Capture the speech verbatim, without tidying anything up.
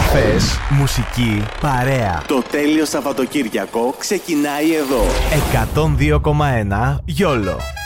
Επαφές, μουσική, παρέα. Το τέλειο Σαββατοκύριακο ξεκινάει εδώ. εκατόν δύο κόμμα ένα YOLO.